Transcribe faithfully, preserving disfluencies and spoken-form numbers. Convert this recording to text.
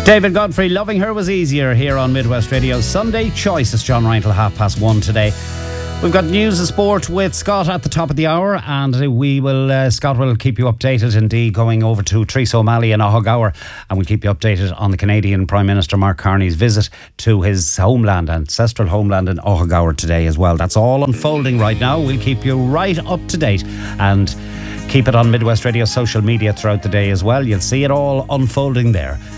David Godfrey, Loving Her Was Easier here on Midwest Radio. Sunday Choice. It's John Ryan till half past one today. We've got news and sport with Scott at the top of the hour, and we will uh, Scott will keep you updated, indeed, going over to Theresa O'Malley in Ohogower, and we'll keep you updated on the Canadian Prime Minister Mark Carney's visit to his homeland, ancestral homeland in Ohogower today as well. That's all unfolding right now. We'll keep you right up to date and keep it on Midwest Radio social media throughout the day as well. You'll see it all unfolding there.